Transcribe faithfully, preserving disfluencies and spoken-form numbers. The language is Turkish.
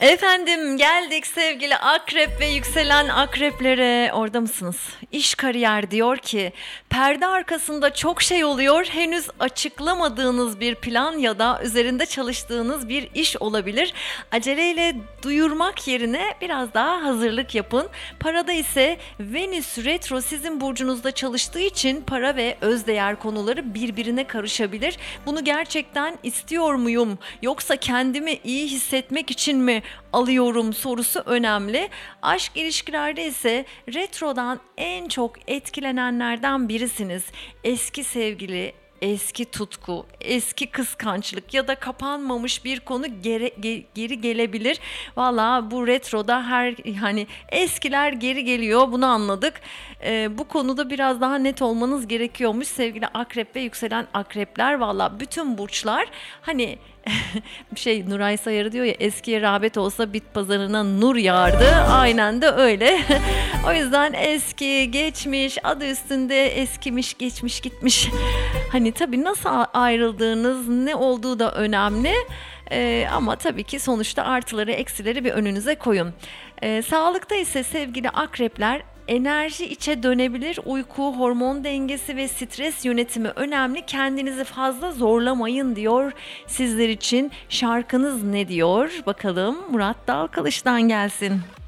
Efendim geldik sevgili akrep ve yükselen akreplere. Orada mısınız? İş kariyer diyor ki perde arkasında çok şey oluyor. Henüz açıklamadığınız bir plan ya da üzerinde çalıştığınız bir iş olabilir. Aceleyle duyurmak yerine biraz daha hazırlık yapın. Parada ise Venüs retro sizin burcunuzda çalıştığı için para ve özdeğer konuları birbirine karışabilir. Bunu gerçekten istiyor muyum yoksa kendimi iyi hissetmek için mi alıyorum sorusu önemli. Aşk ilişkilerde ise retrodan en çok etkilenenlerden birisiniz. Eski sevgili, eski tutku, eski kıskançlık ya da kapanmamış bir konu geri, ge- geri gelebilir. Valla bu retroda her hani eskiler geri geliyor, bunu anladık. Ee, bu konuda biraz daha net olmanız gerekiyormuş sevgili akrep ve yükselen akrepler. Valla bütün burçlar hani bir şey Nuray Sayarı diyor ya, eskiye rağbet olsa bit pazarına nur yağardı. Aynen de öyle. O yüzden eski, geçmiş, adı üstünde eskimiş, geçmiş, gitmiş. Hani tabii nasıl a- ayrıldığınız, ne olduğu da önemli. Ee, ama tabii ki sonuçta artıları, eksileri bir önünüze koyun. Ee, sağlıkta ise sevgili akrepler, enerji içe dönebilir, uyku, hormon dengesi ve stres yönetimi önemli. Kendinizi fazla zorlamayın diyor. Sizler için şarkınız ne diyor? Bakalım Murat Dalkılıç'tan gelsin.